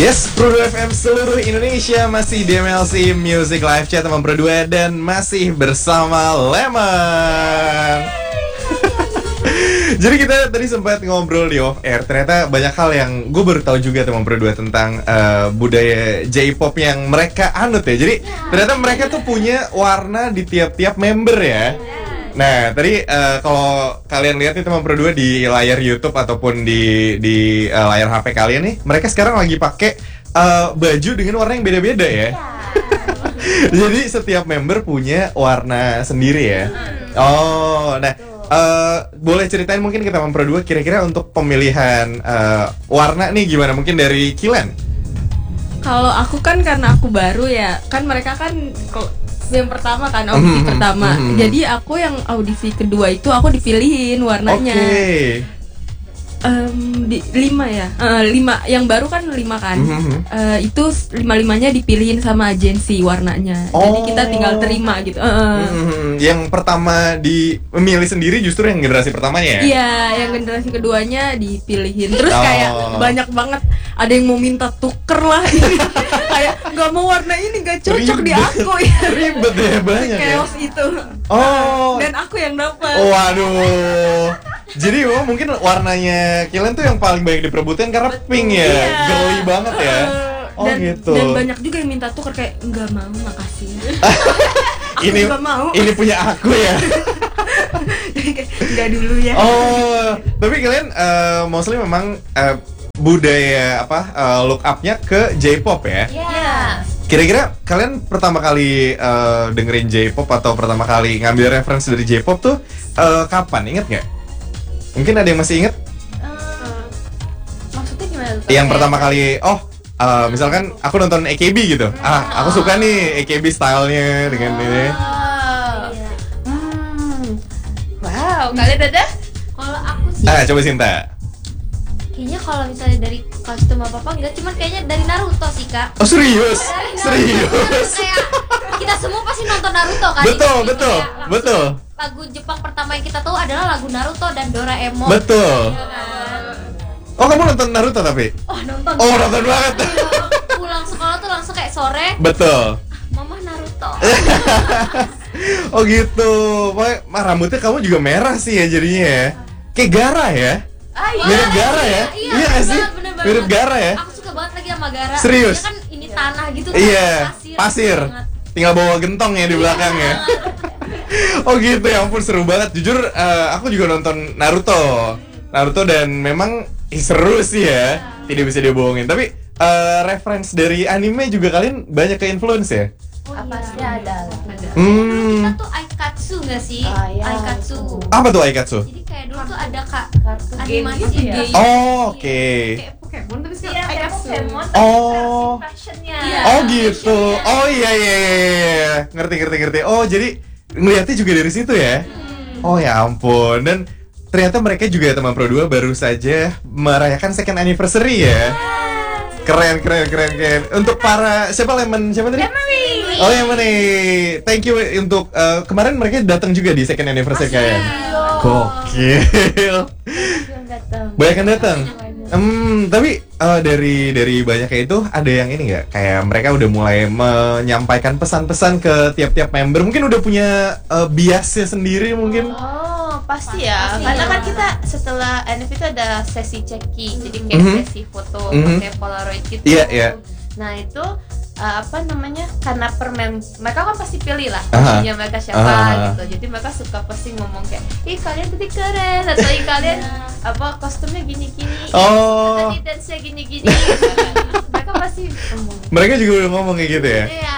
Yes, Pro 2 FM seluruh Indonesia masih di MLC Music Live Chat sama Pro 2 dan masih bersama Lemon. Jadi kita tadi sempat ngobrol di off air. Ternyata banyak hal yang gue baru tahu juga teman Pro 2 tentang budaya J-pop yang mereka anut ya. Jadi ternyata mereka tuh punya warna di tiap-tiap member ya. Nah, tadi kalau kalian lihat nih teman Pro 2 di layar YouTube ataupun di layar HP kalian nih, mereka sekarang lagi pakai baju dengan warna yang beda-beda ya. Jadi setiap member punya warna sendiri ya. Oh, nah boleh ceritain mungkin kita teman Pro 2 kira-kira untuk pemilihan warna nih gimana? Mungkin dari Kilen. Kalau aku kan karena aku baru ya, kan mereka kan yang pertama kan audisi pertama. Jadi aku yang audisi kedua itu aku dipilihin warnanya. Lima ya, lima yang baru kan 5 kan. Itu 5-5-nya dipilihin sama agensi warnanya. Jadi kita tinggal terima gitu. Yang pertama memilih sendiri justru yang generasi pertamanya ya? Iya, yang generasi keduanya dipilihin. Terus kayak banyak banget ada yang mau minta tuker lah. Kayak nggak mau warna ini, nggak cocok di aku ya. Ribet ya, banyak ya. Chaos itu. Dan aku yang dapat. Waduh. Jadi mungkin warnanya Kilen tuh yang paling banyak diperebutkan karena pink ya, girly banget ya. Gitu. Dan banyak juga yang minta tuker kayak nggak mau, makasih. Aku ini nggak mau. Ini punya aku ya. Nggak dulu ya. Tapi kalian mostly memang budaya look up-nya ke J-pop ya? Iya. Kira-kira kalian pertama kali dengerin J-pop atau pertama kali ngambil referensi dari J-pop tuh kapan? Ingat nggak? Mungkin ada yang masih inget? Maksudnya gimana tuh? Yang pertama kali, misalkan aku nonton AKB gitu. Aku suka nih AKB stylenya dengan ini. Wow, kalian ada? Kalau aku sih Coba Sinta. kayaknya kalau misalnya dari kostum apa enggak, cuman kayaknya dari Naruto sih, Kak. Oh serius? Serius? Kayak kita semua pasti nonton Naruto kan? Betul. Lagu Jepang pertama yang kita tahu adalah lagu Naruto dan Doraemon. Betul. Ya kan? Oh, kamu nonton Naruto tapi? Nonton. Nonton banget. Pulang sekolah tuh langsung kayak sore. Betul. Mama Naruto. Oh gitu. Rambutnya kamu juga merah sih ya jadinya ya. Kayak Gara ya? Mirip Gara ya? Iya nggak sih? Mirip Gara ya? Aku suka banget lagi sama Gara. Serius? Dia kan ini tanah gitu kan. Iya, pasir. Banget. Tinggal bawa gentong ya di belakang ya. Oh gitu, ya ampun seru banget. Jujur aku juga nonton Naruto dan memang seru sih ya. Tidak bisa dibohongin. Tapi reference dari anime juga kalian banyak ke influence ya? Pasti ada. Hmm. Kita tuh Aikatsu nggak sih? Iya. Aikatsu. Apa tuh Aikatsu? Jadi kayak dulu tuh ada Kartu game animasi gitu ya? game. Oke. Kayak Pokemon tapi Iya, sekarang kayak Aikatsu. Pokemon Oh. fashionnya. Iya. Oh gitu. Oh iya. Ngerti. Oh jadi ngeliatnya juga dari situ ya? Oh ya ampun. Dan ternyata mereka juga teman Pro 2 baru saja merayakan second anniversary ya. Keren. Untuk para siapa tadi? Oh Lemon nih. Thank you untuk kemarin mereka datang juga di second anniversary kalian. Gokil. Banyak yang datang. Tapi dari banyaknya itu ada yang ini nggak? Kayak mereka udah mulai menyampaikan pesan-pesan ke tiap-tiap member. Mungkin udah punya biasnya sendiri mungkin. Pasti ya. Pasti Karena ya. kan kita setelah NF itu ada sesi checking, jadi kayak sesi foto pakai Polaroid gitu. Iya. Nah itu karena mereka kan pasti pilih lah Aha. punya mereka siapa gitu. Jadi mereka suka pasti ngomong kayak, ih kalian tadi keren, atau ih kalian kostumnya gini-gini, tadi dance-nya gini-gini. Mereka pasti ngomong. Mereka juga udah ngomong kayak gitu ya? Iya.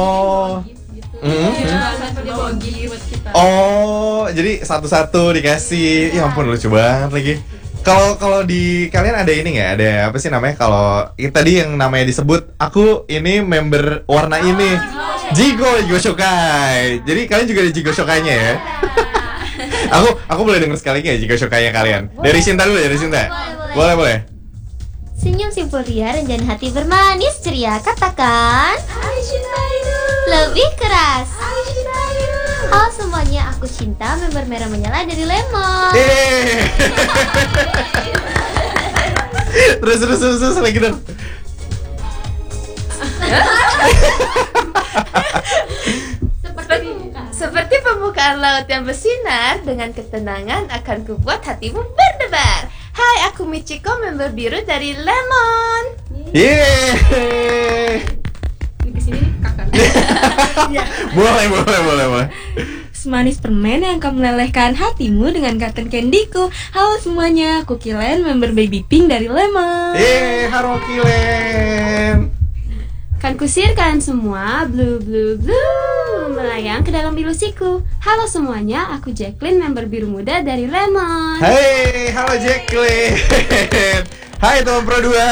Dia bawa gift buat kita. Jadi satu-satu dikasih. Ya ampun lucu banget lagi. Kalau di kalian ada ini nggak? Ada apa sih namanya? Kalau tadi yang namanya disebut, aku ini member warna ini, Jigo Shokai. Jadi kalian juga ada Jigo Shokainya ya? Aku boleh denger sekali nggak Jigo Shokainya kalian? Dari Sinta dulu ya, dari Sinta. Boleh. Senyum simpul ria dan jangan hati bermanis ceria. Katakan lebih keras. Halo semuanya, aku Cinta, member merah menyala dari Lemon. Terus lagi dong. Seperti pembukaan laut yang bersinar, dengan ketenangan akan kubuat hatimu berdebar. Hai, aku Michiko, member biru dari Lemon. Yeay. Di sini kakak. Boleh. Semanis permen yang akan melelehkan hatimu dengan cotton candyku. Halo semuanya, aku Kilen, member Baby Pink dari Lemon. Halo Kilen. Kan kusir kalian semua, blue blue blue, melayang ke dalam ilusiku. Halo semuanya, aku Jacqueline, member biru muda dari Lemon. Hey, halo Jacqueline. Hai teman Pro 2.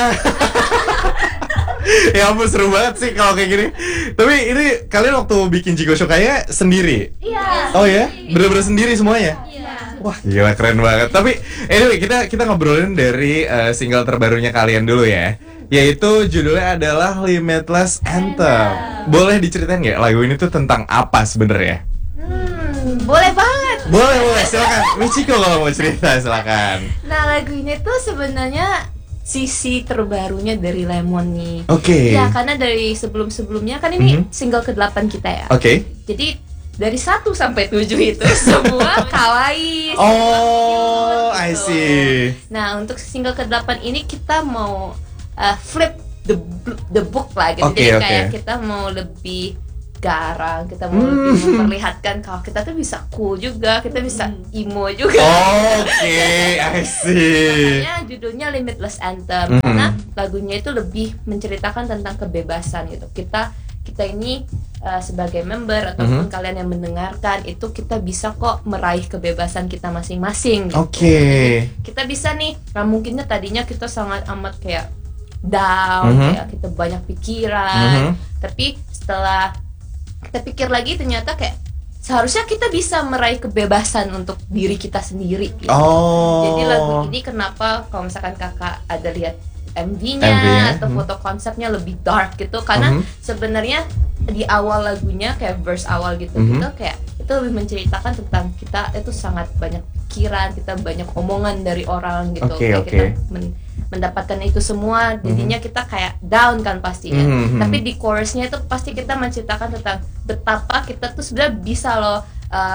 Ya ampun, seru banget sih kalau kayak gini. Tapi ini kalian waktu bikin Jiko Show kayaknya sendiri? Iya. Oh ya? Bener-bener sendiri semuanya? Iya. Wah gila, keren banget. Tapi anyway, kita ngobrolin dari single terbarunya kalian dulu ya, yaitu judulnya adalah Limitless Anthem. Boleh diceritain nggak lagu ini tuh tentang apa sebenarnya? Boleh banget. Boleh, silakan. Michiko kalau mau cerita silakan. Nah, lagu ini tuh sebenarnya sisi terbarunya dari Lemon nih. Oke. Ya, karena dari sebelum-sebelumnya kan ini single ke-8 kita ya. Oke. Jadi dari 1 sampai 7 itu semua kawaii. Oh, I see. Nah, untuk single ke-8 ini kita mau flip the book lah gitu. Oke, Jadi oke. kayak kita mau lebih garang, kita mau lebih memperlihatkan kalau kita tuh bisa cool juga, kita bisa emo juga. Oke, I see. Makanya judulnya Limitless Anthem karena lagunya itu lebih menceritakan tentang kebebasan gitu. Kita ini sebagai member ataupun kalian yang mendengarkan itu kita bisa kok meraih kebebasan kita masing-masing gitu. Oke. Kita bisa nih, nah mungkinnya tadinya kita sangat amat kayak down, kayak kita banyak pikiran, tapi setelah kita pikir lagi ternyata kayak seharusnya kita bisa meraih kebebasan untuk diri kita sendiri gitu. Jadi lagu ini kenapa kalau misalkan kakak ada lihat MV-nya atau foto konsepnya lebih dark gitu, karena sebenarnya di awal lagunya kayak verse awal gitu gitu kayak itu lebih menceritakan tentang kita itu sangat banyak pikiran, kita banyak omongan dari orang gitu, kayak kita mendapatkan itu semua, jadinya kita kayak down kan pastinya. Tapi di chorusnya itu pasti kita menceritakan tentang betapa kita tuh sebenarnya bisa loh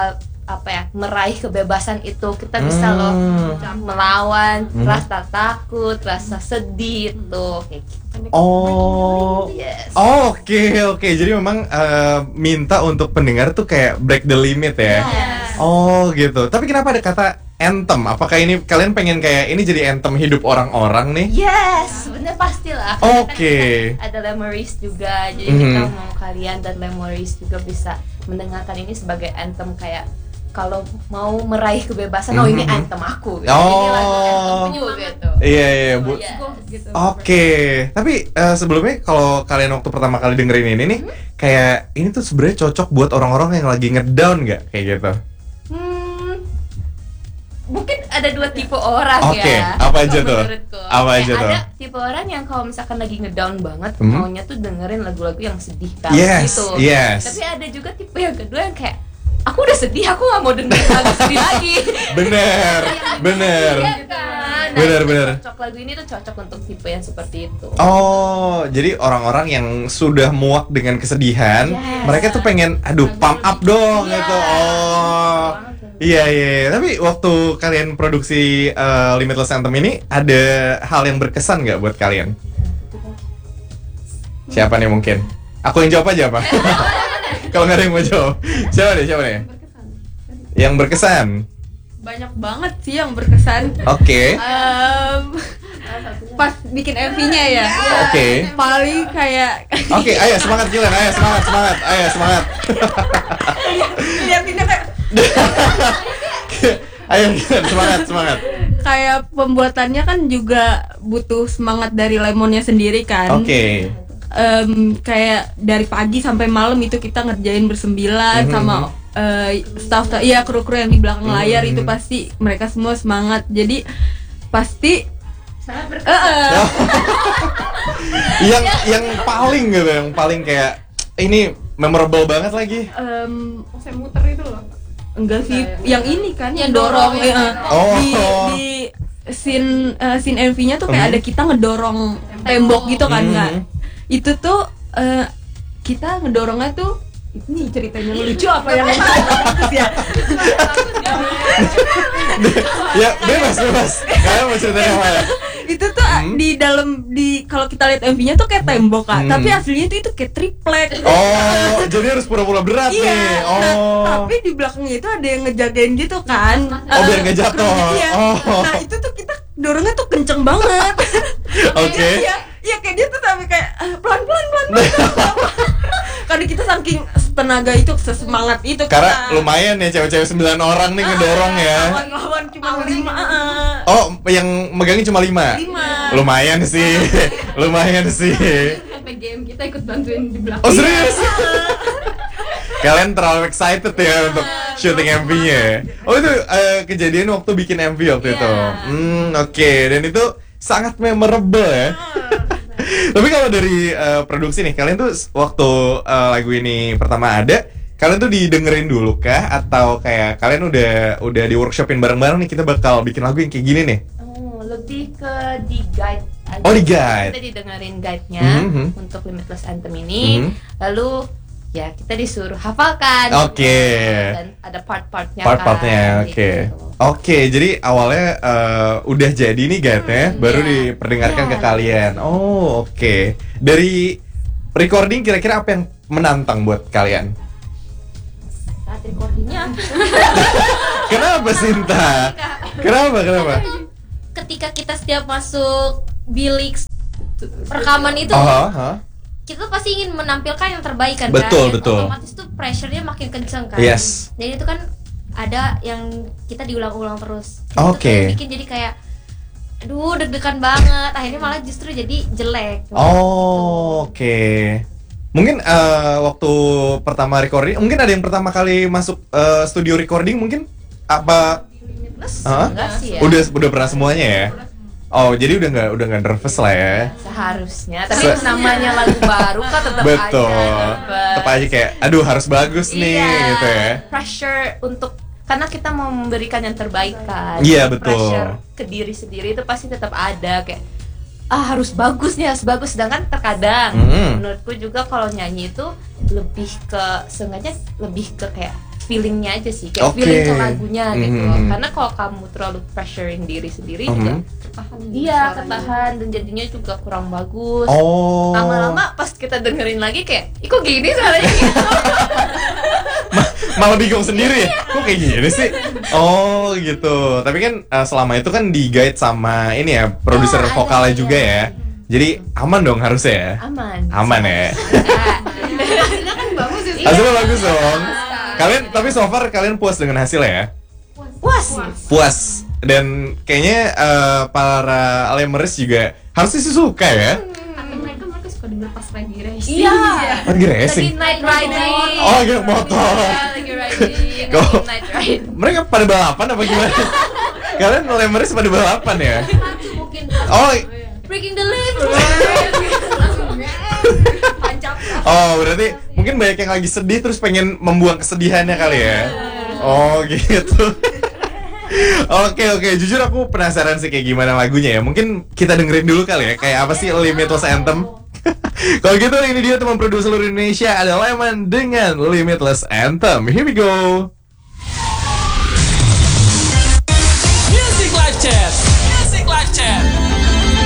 meraih kebebasan itu. Kita bisa loh melawan rasa takut, rasa sedih itu kayak gitu. Yes. Oke. Jadi memang minta untuk pendengar tuh kayak break the limit ya. Yes. Oh gitu. Tapi kenapa ada kata anthem? Apakah ini kalian pengen kayak ini jadi anthem hidup orang-orang nih? Yes, bener pastilah. Oke. Kan ada Lemories juga, jadi kita mau kalian dan Lemories juga bisa mendengarkan ini sebagai anthem kayak kalau mau meraih kebebasan, ini anthem aku. Gitu. Ini lagu anthemku gitu. Iya Bu. Gitu. Oke. Tapi sebelumnya kalau kalian waktu pertama kali dengerin ini nih, kayak ini tuh sebenarnya cocok buat orang-orang yang lagi ngedown nggak kayak gitu? Mungkin ada 2 tipe orang ya. Apa aja tuh? Menurutku. Apa aja tuh? Ada tipe orang yang kalau misalkan lagi ngedown banget, maunya tuh dengerin lagu-lagu yang sedih banget gitu. Yes. Tapi ada juga tipe yang kedua yang kayak aku udah sedih, aku gak mau dengerin lagu sedih lagi. Bener. Iya kan? Nah, Bener. Cocok lagu ini tuh cocok untuk tipe yang seperti itu. Oh, jadi orang-orang yang sudah muak dengan kesedihan, mereka tuh pengen pump up dong gitu. Oh. Iya. Tapi waktu kalian produksi Limitless Anthem ini ada hal yang berkesan nggak buat kalian? Siapa nih mungkin? Aku yang jawab aja apa? Kalau nggak ada yang mau jawab, siapa nih? Yang berkesan? Banyak banget sih yang berkesan. Oke. Pas bikin MV-nya ya. Oke. Paling kayak Oke, ayo semangat Gilan, ayo semangat. liatinnya kayak Ayo semangat. kayak pembuatannya kan juga butuh semangat dari Lemonnya sendiri kan. Oke. Kayak dari pagi sampai malam itu kita ngerjain bersembilan sama staff kru-kru yang di belakang layar itu pasti mereka semua semangat. Jadi pasti yang paling kayak ini memorable banget lagi. Saya muter itu loh. Enggak sih, yang ini kan yang dorong di scene MV-nya tuh kayak ada kita ngedorong tembok gitu kan, nggak? Itu tuh kita ngedorongnya tuh ini ceritanya lucu apa yang bagus ya? Ya bebas. Kalian mau ceritain apa ya? Itu tuh di kalau kita lihat MV-nya tuh kayak tembok Kak, tapi aslinya itu kayak triplek. Oh, jadi harus pura-pura berat Iya, nih. Oh. nah, tapi di belakangnya itu ada yang ngejagain gitu kan. Oh, biar nggak jatuh. Iya. Oh. Nah itu tuh kita dorongnya tuh kenceng banget. Oke. Iya kayak dia tuh sampai kayak pelan-pelan. Karena kita saking tenaga itu, sesemangat itu. Karena kita. lumayan ya cewek-cewek 9 orang nih ngedorong ya. Lawan-lawan cuma 5. Oh, yang megangin cuma 5? 5. Lumayan sih. Sampai game kita ikut bantuin di belakang. Oh serius? Kalian terlalu excited ya untuk syuting MV-nya ya? Oh itu kejadian waktu bikin MV waktu itu? Oke. Dan itu sangat memorable ya? Tapi kalau dari produksi nih, kalian tuh waktu lagu ini pertama ada, kalian tuh didengerin dulu kah? Atau kayak kalian udah di workshopin bareng-bareng nih, kita bakal bikin lagu yang kayak gini nih? Lebih ke di guide aja. Oh, di guide. Kita didengerin guide-nya untuk Limitless Anthem ini. Lalu ya kita disuruh hafalkan. Oke. Dan ada part-partnya. Part-partnya, kan, oke. gitu. Oke, jadi awalnya udah jadi nih guide-nya, baru diperdengarkan ke kalian. Oh, oke. Dari recording kira-kira apa yang menantang buat kalian? Saat recordingnya Kenapa Sinta? Kenapa? Ketika kita setiap masuk bilik rekaman itu, kita tuh pasti ingin menampilkan yang terbaik kan. Betul, kan? betul. Otomatis tuh pressure-nya makin kenceng kan. Yes. Jadi itu kan ada yang kita diulang-ulang terus. Oke. Itu bikin jadi kayak aduh deg-degan banget. Akhirnya malah justru jadi jelek. Oh, oke. Mungkin waktu pertama recording, mungkin ada yang pertama kali masuk studio recording mungkin apa? enggak sih ya. Udah pernah semuanya ya? Oh, jadi udah nggak nervous lah ya? Seharusnya, tapi namanya lagu baru kan tetap Betul. aja Tetap aja kayak aduh harus bagus nih gitu ya. Pressure untuk karena kita mau memberikan yang terbaik kan. Iya, betul. Pressure ke diri sendiri itu pasti tetap ada kayak harus bagus nih, harus bagus. Sedangkan terkadang menurutku juga kalau nyanyi itu lebih ke sengaja lebih ke kayak feelingnya aja sih, kayak feeling ke lagunya gitu. Karena kalau kamu terlalu pressuring diri sendiri juga ketahan dan jadinya juga kurang bagus. Oh. Lama-lama pas kita dengerin lagi kayak, kok gini suaranya gitu. Malah bingung sendiri ya, kok kayak gini sih? Oh gitu. Tapi kan selama itu kan di guide sama ini ya, produser vokalnya juga ya. Jadi aman dong harusnya ya? Aman ya? Hasilnya kan bagus ya. Hasilnya bagus dong. Kalian, tapi so far kalian puas dengan hasilnya ya? Puas. Dan kayaknya para Lemers juga harusnya sih suka ya? Mereka suka denger pas lagi racing. Iya. Lagi racing? Lagi night riding. Oh, lagi motor. Iya, lagi riding. Kok- Night ride. Mereka pada balapan apa gimana? Kalian Lemers pada balapan ya? Oh, Breaking the limit. oh berarti mungkin banyak yang lagi sedih terus pengen membuang kesedihannya kali ya? Oh gitu. Oke, jujur aku penasaran sih kayak gimana lagunya ya. Mungkin kita dengerin dulu kali ya, kayak apa sih Limitless Anthem. Kalau gitu ini dia teman produser seluruh Indonesia, ada Lemon dengan Limitless Anthem. Here we go.